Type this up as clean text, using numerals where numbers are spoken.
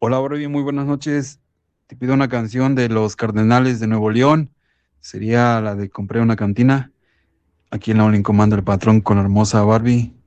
Hola, Barbie, muy buenas noches. Te pido una canción de los Cardenales de Nuevo León. Sería la de Compré una cantina. Aquí en la Olin comanda el patrón con la hermosa Barbie.